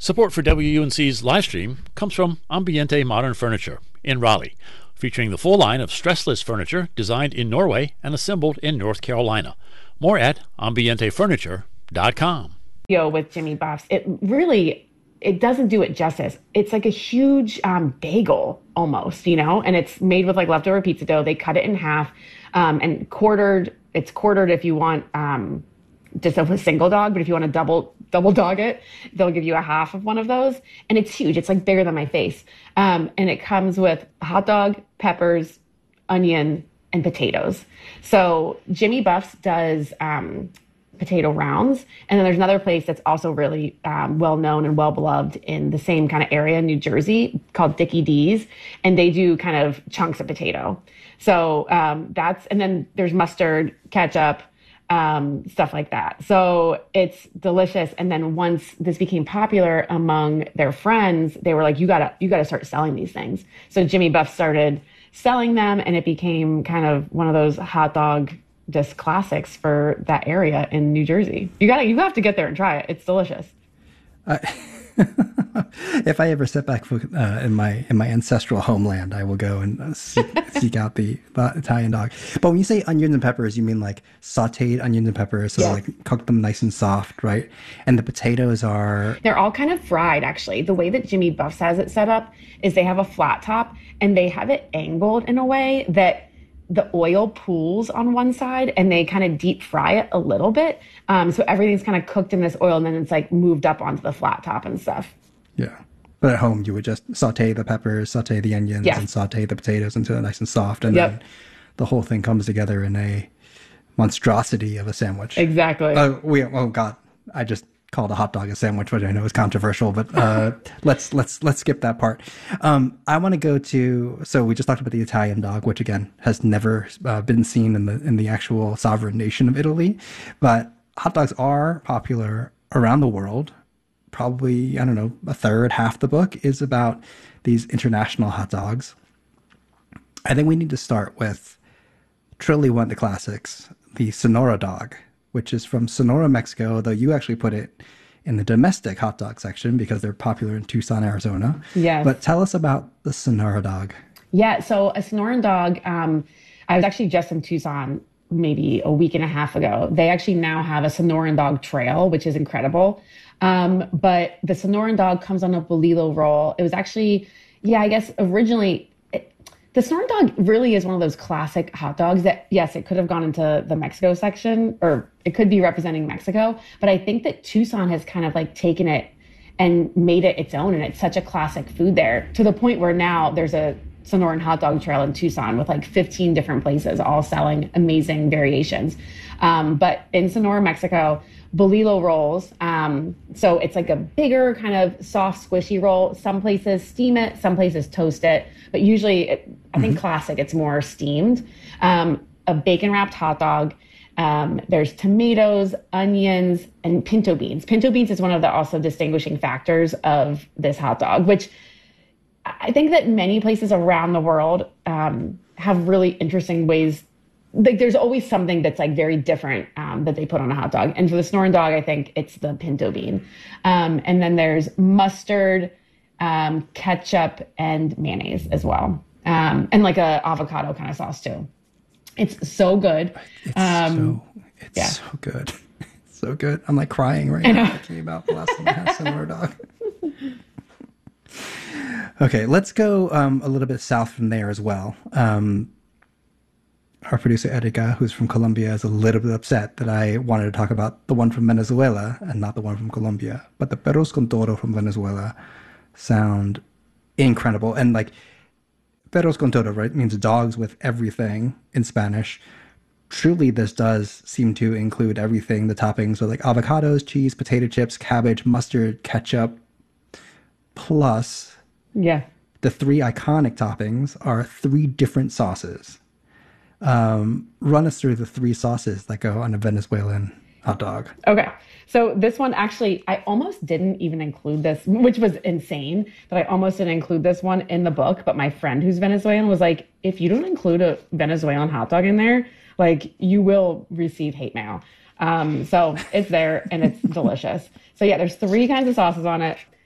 Support for WUNC's live stream comes from Ambiente Modern Furniture in Raleigh, featuring the full line of stressless furniture designed in Norway and assembled in North Carolina. More at ambientefurniture.com. With Jimmy Buffs, it doesn't do it justice. It's like a huge bagel almost, and it's made with like leftover pizza dough. They cut it in half and quartered. It's quartered if you want just a single dog, but if you want to double dog it, they'll give you a half of one of those. And it's huge. It's like bigger than my face. And it comes with hot dog, peppers, onion, and potatoes. So Jimmy Buffs does potato rounds. And then there's another place that's also really well known and well beloved in the same kind of area in New Jersey called Dickie D's. And they do kind of chunks of potato. So and then there's mustard, ketchup, stuff like that. So it's delicious. And then once this became popular among their friends, they were like, you gotta start selling these things. So Jimmy Buff started selling them, and it became kind of one of those hot dog just classics for that area in New Jersey. You have to get there and try it. It's delicious. If I ever set back foot in my ancestral homeland, I will go and seek out the Italian dog. But when you say onions and peppers, you mean like sautéed onions and peppers, so like cook them nice and soft, right? And the potatoes they're all kind of fried, actually. The way that Jimmy Buffs has it set up is they have a flat top and they have it angled in a way that the oil pools on one side, and they kind of deep fry it a little bit. So everything's kind of cooked in this oil, and then it's like moved up onto the flat top and stuff. Yeah. But at home, you would just saute the peppers, saute the onions, and saute the potatoes until they're nice and soft. And then the whole thing comes together in a monstrosity of a sandwich. Exactly. Oh God. I just called a hot dog a sandwich, which I know is controversial, but let's skip that part. I want to go to, so we just talked about the Italian dog, which again has never been seen in the actual sovereign nation of Italy, but hot dogs are popular around the world. Probably, I don't know, a third, half the book is about these international hot dogs. I think we need to start with truly one of the classics, the Sonora dog, which is from Sonora, Mexico, though you actually put it in the domestic hot dog section because they're popular in Tucson, Arizona. Yes. But tell us about the Sonora dog. Yeah, so a Sonoran dog, I was actually just in Tucson maybe a week and a half ago. They actually now have a Sonoran dog trail, which is incredible. But the Sonoran dog comes on a bolillo roll. It was actually, I guess originally, the Sonoran dog really is one of those classic hot dogs that, yes, it could have gone into the Mexico section, or it could be representing Mexico. But I think that Tucson has kind of like taken it and made it its own. And it's such a classic food there, to the point where now there's a Sonoran hot dog trail in Tucson with like 15 different places all selling amazing variations. But in Sonora, Mexico, bolillo rolls. So it's like a bigger kind of soft, squishy roll. Some places steam it, some places toast it. But usually, I think classic, it's more steamed. A bacon wrapped hot dog. There's tomatoes, onions, and pinto beans. Pinto beans is one of the also distinguishing factors of this hot dog, which I think that many places around the world have really interesting ways. Like there's always something that's like very different that they put on a hot dog. And for the Sonoran dog, I think it's the pinto bean. And then there's mustard, ketchup, and mayonnaise as well. And like a avocado kind of sauce too. It's so good. It's so good. It's so good. I'm like crying right now thinking about the last time I had Sonoran dog. Okay, let's go a little bit south from there as well. Our producer, Erika, who's from Colombia, is a little bit upset that I wanted to talk about the one from Venezuela and not the one from Colombia. But the perros con todo from Venezuela sound incredible. And like, perros con todo, right, means dogs with everything in Spanish. Truly, this does seem to include everything. The toppings are like avocados, cheese, potato chips, cabbage, mustard, ketchup, plus the three iconic toppings are three different sauces. Run us through the three sauces that go on a Venezuelan hot dog. Okay. So this one, actually, I almost didn't even include this, which was insane that I almost didn't include this one in the book. But my friend who's Venezuelan was like, if you don't include a Venezuelan hot dog in there, like you will receive hate mail. So it's there and it's delicious. So yeah, there's three kinds of sauces on it.